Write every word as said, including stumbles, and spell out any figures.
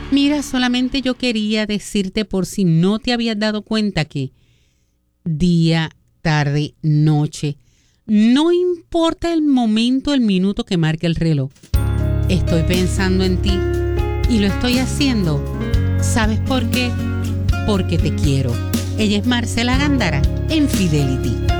Mira, solamente yo quería decirte por si no te habías dado cuenta que día, tarde, noche, no importa el momento, el minuto que marque el reloj. Estoy pensando en ti y lo estoy haciendo. ¿Sabes por qué? Porque te quiero. Ella es Marcela Gándara en Fidelity.